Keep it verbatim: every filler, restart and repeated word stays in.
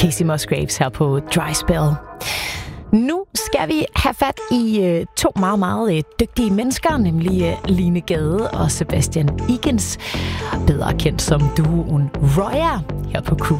Casey Musgraves her på Dry Spell. Nu skal vi have fat i øh, to meget, meget øh, dygtige mennesker, nemlig øh, Line Gade og Sebastian Igens, bedre kendt som duoen Roya, her på Cruise.